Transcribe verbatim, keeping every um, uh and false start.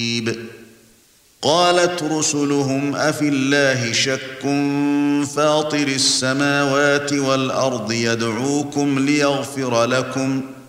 قالت رسلهم أفي الله شك فاطر السماوات والأرض يدعوكم ليغفر لكم